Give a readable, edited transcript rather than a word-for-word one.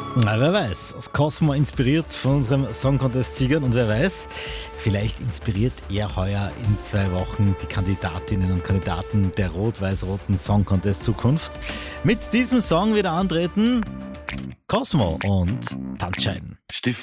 Na, wer weiß, aus Cosmo inspiriert von unserem Song Contest-Siegern und wer weiß, vielleicht inspiriert er heuer in 2 Wochen die Kandidatinnen und Kandidaten der rot-weiß-roten Song Contest Zukunft. Mit diesem Song wieder antreten Cosmo und Tanzschein.